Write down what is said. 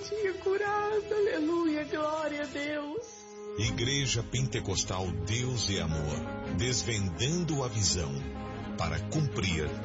tinha curado. Aleluia, glória a Deus. Igreja Pentecostal Deus e Amor, desvendando a visão para cumprir